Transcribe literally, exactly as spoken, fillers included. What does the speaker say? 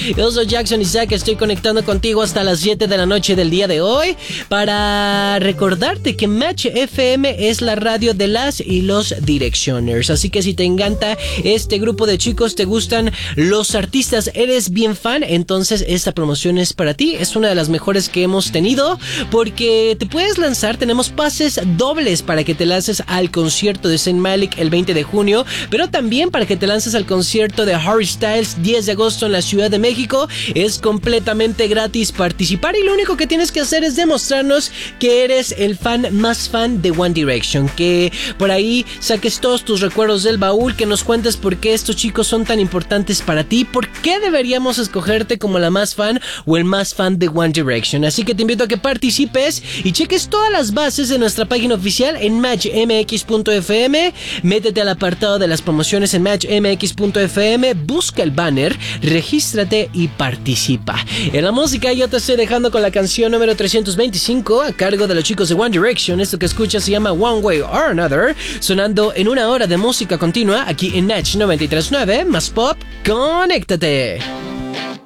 Yo soy Jackson Isaac, estoy conectando contigo hasta las siete de la noche del día de hoy para recordarte que Match F M es la radio de las y los Directioners. Así que si te encanta este grupo de chicos, te gustan los artistas, eres bien fan, entonces esta promoción es para ti. Es una de las mejores que hemos tenido porque te puedes lanzar, tenemos pases dobles para que te lances al concierto de Saint Malik el veinte de junio, pero también para que te lances al concierto de Harry Styles diez de agosto en la Ciudad de México. Es completamente gratis participar y lo único que tienes que hacer es demostrarnos que eres el fan más fan de One Direction, que por ahí saques todos tus recuerdos del baúl, que nos cuentes por qué estos chicos son tan importantes para ti, por qué deberíamos escogerte como la más fan o el más fan de One Direction. Así que te invito a que participes y cheques todas las bases de nuestra página oficial en match m x punto f m. Métete al apartado de las promociones en match m x punto f m, busca el banner, regístrate y participa. En la música yo te estoy dejando con la canción número trescientos veinticinco a cargo de los chicos de One Direction. Esto que escuchas se llama One Way or Another, sonando en una hora de música continua aquí en Natch noventa y tres punto nueve, más pop, conéctate.